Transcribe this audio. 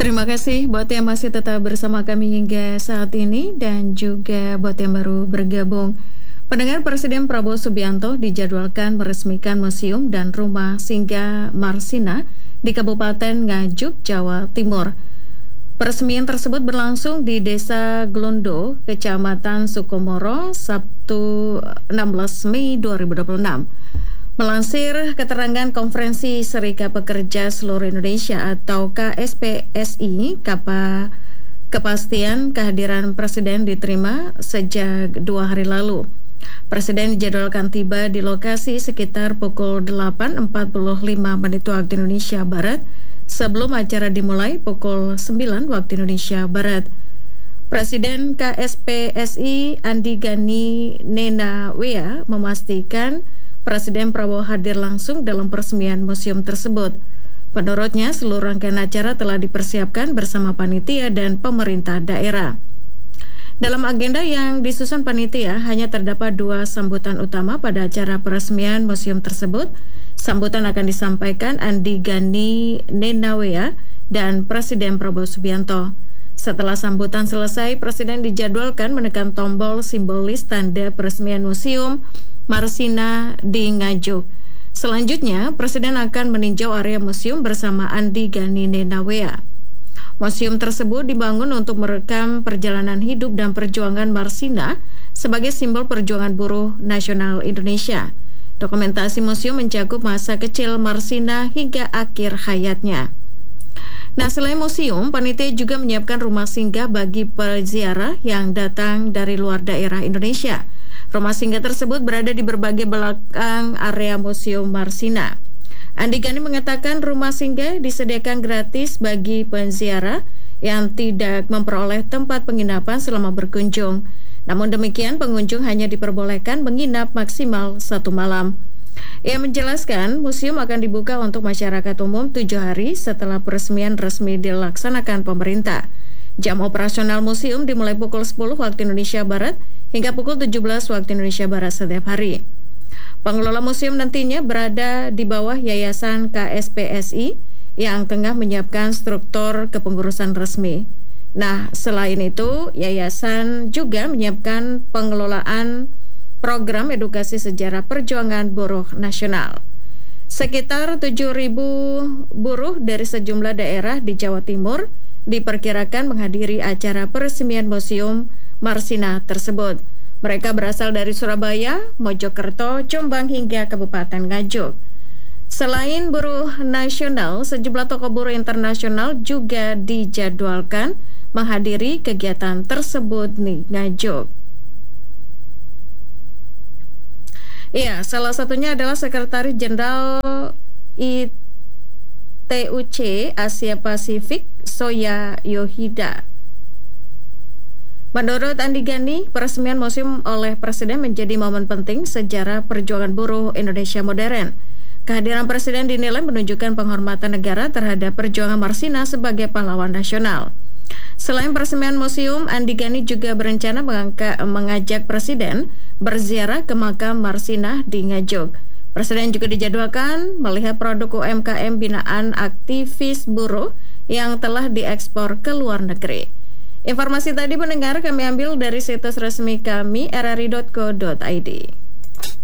Terima kasih buat yang masih tetap bersama kami hingga saat ini dan juga buat yang baru bergabung. Pendengar, Presiden Prabowo Subianto dijadwalkan meresmikan museum dan rumah singgah Marsina di Kabupaten Nganjuk, Jawa Timur. Peresmian tersebut berlangsung di Desa Glondo, Kecamatan Sukomoro, Sabtu 16 Mei 2026. Melansir keterangan Konferensi Serikat Pekerja Seluruh Indonesia atau KSPSI, kepastian kehadiran Presiden diterima sejak 2 hari lalu. Presiden dijadwalkan tiba di lokasi sekitar pukul 8.45 waktu Indonesia Barat sebelum acara dimulai pukul 9 waktu Indonesia Barat. Presiden KSPSI Andi Gani Nenawea memastikan Presiden Prabowo hadir langsung dalam peresmian museum tersebut. Menurutnya, seluruh rangkaian acara telah dipersiapkan bersama panitia dan pemerintah daerah. Dalam agenda yang disusun panitia, hanya terdapat 2 sambutan utama pada acara peresmian museum tersebut. Sambutan akan disampaikan Andi Gani Nenawea dan Presiden Prabowo Subianto. Setelah sambutan selesai, Presiden dijadwalkan menekan tombol simbolis tanda peresmian museum Marsina di Nganjuk. Selanjutnya, Presiden akan meninjau area museum bersama Andi Gani Nenawea. Museum tersebut dibangun untuk merekam perjalanan hidup dan perjuangan Marsina sebagai simbol perjuangan buruh nasional Indonesia. Dokumentasi museum mencakup masa kecil Marsina hingga akhir hayatnya. Nah, selain museum, panitia juga menyiapkan rumah singgah bagi peziarah yang datang dari luar daerah Indonesia. Rumah singgah tersebut berada di berbagai belakang area Museum Marsina. Andi Gani mengatakan rumah singgah disediakan gratis bagi penziarah yang tidak memperoleh tempat penginapan selama berkunjung. Namun demikian, pengunjung hanya diperbolehkan menginap maksimal 1 malam. Ia menjelaskan museum akan dibuka untuk masyarakat umum 7 hari setelah peresmian resmi dilaksanakan pemerintah. Jam operasional museum dimulai pukul 10 waktu Indonesia Barat hingga pukul 17 waktu Indonesia Barat setiap hari. Pengelola museum nantinya berada di bawah Yayasan KSPSI yang tengah menyiapkan struktur kepengurusan resmi. Nah, selain itu, Yayasan juga menyiapkan pengelolaan program edukasi sejarah perjuangan buruh nasional. Sekitar 7.000 buruh dari sejumlah daerah di Jawa Timur diperkirakan menghadiri acara peresmian Museum Marsina tersebut. Mereka berasal dari Surabaya, Mojokerto, Jombang hingga Kabupaten Nganjuk. Selain buruh nasional, sejumlah tokoh buruh internasional juga dijadwalkan menghadiri kegiatan tersebut di Nganjuk. Ya, salah satunya adalah Sekretaris Jenderal ITUC Asia Pasifik, Soya Yohida. Menurut Andi Gani, peresmian museum oleh Presiden menjadi momen penting sejarah perjuangan buruh Indonesia modern. Kehadiran Presiden dinilai menunjukkan penghormatan negara terhadap perjuangan Marsina sebagai pahlawan nasional. Selain peresmian museum, Andi Gani juga berencana mengajak Presiden berziarah ke makam Marsina di Nganjuk. Presiden juga dijadwalkan melihat produk UMKM binaan aktivis buruh yang telah diekspor ke luar negeri. Informasi tadi pendengar kami ambil dari situs resmi kami rri.co.id.